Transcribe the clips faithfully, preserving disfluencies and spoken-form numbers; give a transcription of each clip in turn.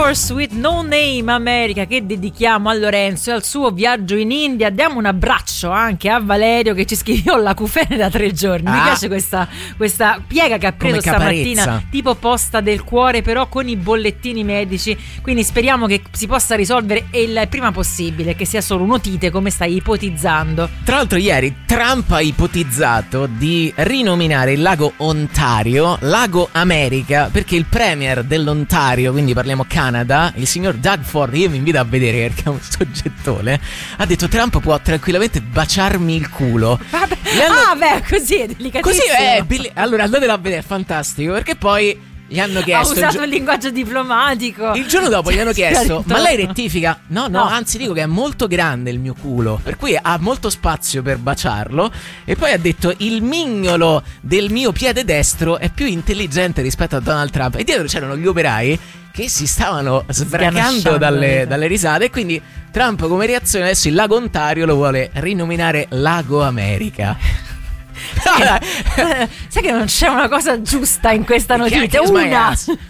Horse with No Name America, che dedichiamo a Lorenzo e al suo viaggio in India. Diamo un abbraccio anche a Valerio che ci scrive l'acufene da tre giorni. Mi ah. piace questa, questa piega che ha preso stamattina, tipo posta del cuore, però con i bollettini medici. Quindi speriamo che si possa risolvere il prima possibile, che sia solo un'otite come stai ipotizzando. Tra l'altro ieri Trump ha ipotizzato di rinominare il lago Ontario Lago America, perché il premier dell'Ontario, quindi parliamo Canada, il signor Doug Ford, io mi invito a vedere perché è un soggettone, ha detto Trump può tranquillamente baciarmi il culo. Vabbè. hanno... Ah beh, così è delicatissimo. Così è, belli... allora andatelo a vedere, è fantastico, perché poi gli hanno chiesto, ha usato il, gio- un linguaggio diplomatico. Il giorno dopo gli hanno chiesto: certo. ma lei rettifica? No, no, no, anzi dico che è molto grande il mio culo, per cui ha molto spazio per baciarlo. E poi ha detto: il mignolo del mio piede destro è più intelligente rispetto a Donald Trump. E dietro c'erano gli operai che si stavano sbracando dalle, dalle risate. E quindi Trump, come reazione, adesso il lago Ontario lo vuole rinominare Lago America. Sai che, sai che non c'è una cosa giusta in questa notizia? Una.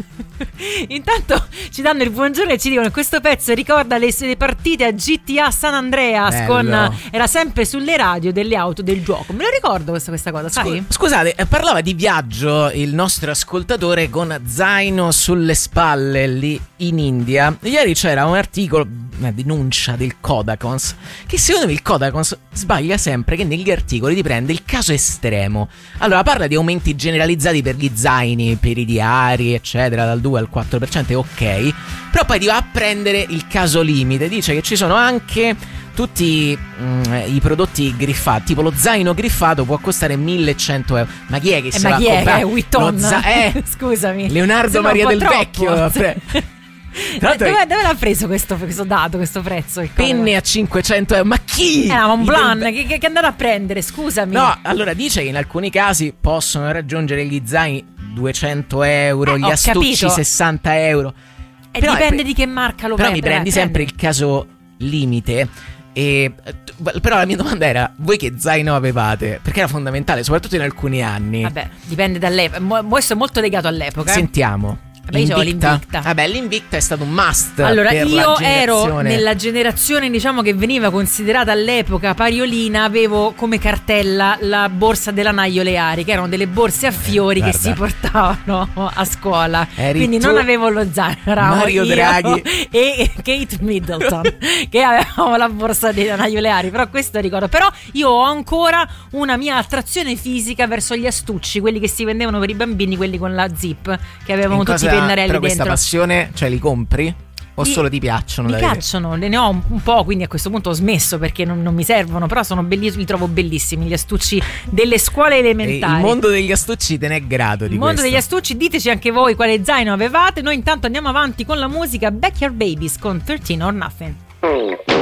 Intanto ci danno il buongiorno e ci dicono: questo pezzo ricorda le, le partite a G T A San Andreas. Con, era sempre sulle radio delle auto del gioco. Me lo ricordo questa, questa cosa, sai? Scusate, parlava di viaggio il nostro ascoltatore con zaino sulle spalle lì in India. Ieri c'era un articolo, una denuncia del Kodakons, che secondo me il Kodakons sbaglia sempre che negli articoli ti prende il caso estremo. Allora parla di aumenti generalizzati per gli zaini, per i diari eccetera, dal due al quattro per cento, è ok, però poi ti va a prendere il caso limite. Dice che ci sono anche tutti mm, i prodotti griffati, tipo lo zaino griffato può costare millecento euro. Ma chi è che eh, si va a comprare? È Vuitton? Za- eh, Scusami, Leonardo Maria del troppo. Vecchio. Pre- Dove, dove l'ha preso questo, questo dato, questo prezzo? Penne a cinquecento euro. Ma chi? Era un Blanc che, che, che andare a prendere, scusami. No, allora dice che in alcuni casi possono raggiungere gli zaini duecento euro, eh, gli astucci capito. sessanta euro. E però dipende è, di che marca lo però prendi. Però mi prendi sempre il caso limite. E, però la mia domanda era: voi che zaino avevate? Perché era fondamentale, soprattutto in alcuni anni. Vabbè, dipende dall'epoca. Questo è molto legato all'epoca. Sentiamo. Vabbè, io l'Invicta. Vabbè, l'Invicta è stato un must. Allora, per io la ero nella generazione, diciamo, che veniva considerata all'epoca pariolina. Avevo come cartella la borsa della Naio Leari, che erano delle borse a fiori eh, che si portavano a scuola. Eri Quindi non avevo lo zaino, Mario Draghi e Kate Middleton che avevamo la borsa della Naio Leari. Però questo ricordo. Però io ho ancora una mia attrazione fisica verso gli astucci, quelli che si vendevano per i bambini, quelli con la zip, che avevano in tutti i pennarelli però dentro. Questa passione, cioè li compri? O I, solo ti piacciono? Mi piacciono, ne ho un po', quindi a questo punto ho smesso perché non, non mi servono, però sono bellissimi, li trovo bellissimi gli astucci delle scuole elementari. Il mondo degli astucci te ne è grato di Il mondo questo. degli astucci, diteci anche voi quale zaino avevate. Noi intanto andiamo avanti con la musica. Backyard Babies con thirteen or Nothing.